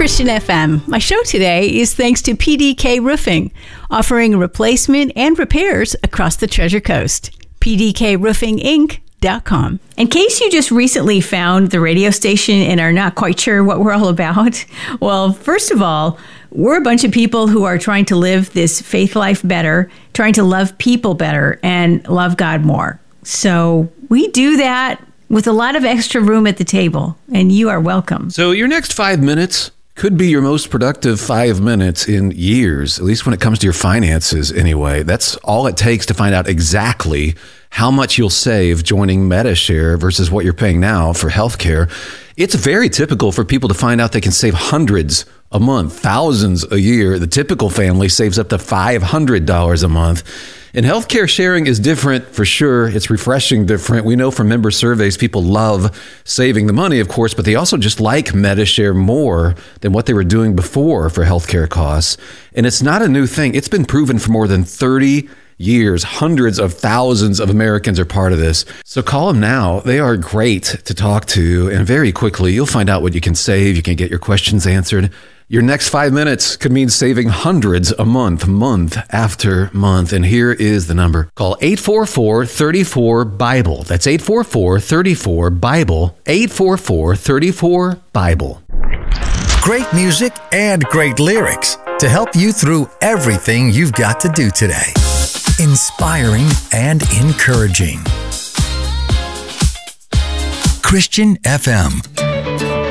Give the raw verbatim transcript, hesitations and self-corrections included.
Christian F M. My show today is thanks to P D K Roofing, offering replacement and repairs across the Treasure Coast. P D K Roofing Inc dot com. In case you just recently found the radio station and are not quite sure what we're all about, well, first of all, we're a bunch of people who are trying to live this faith life better, trying to love people better, and love God more. So we do that with a lot of extra room at the table, and you are welcome. So your next five minutes could be your most productive five minutes in years, at least when it comes to your finances anyway. That's all it takes to find out exactly how much you'll save joining Medi-Share versus what you're paying now for healthcare. It's very typical for people to find out they can save hundreds a month, thousands a year. The typical family saves up to five hundred dollars a month. And healthcare sharing is different for sure. It's refreshing different. We know from member surveys, people love saving the money, of course, but they also just like Medi-Share more than what they were doing before for healthcare costs. And it's not a new thing. It's been proven for more than thirty years. Hundreds of thousands of Americans are part of this. So call them now. They are great to talk to. And very quickly, you'll find out what you can save. You can get your questions answered. Your next five minutes could mean saving hundreds a month, month after month. And here is the number. Call eight four four, three four, BIBLE. That's eight four four, three four, BIBLE. eight four four, three four, BIBLE. Great music and great lyrics to help you through everything you've got to do today. Inspiring and encouraging. Christian F M.